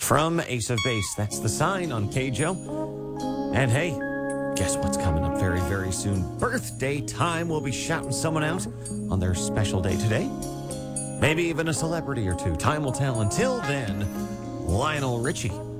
from Ace of Base. That's the sign on KJO. And hey, guess what's coming up very, very soon? Birthday time. We'll be shouting someone out on their special day today. Maybe even a celebrity or two. Time will tell. Until then, Lionel Richie.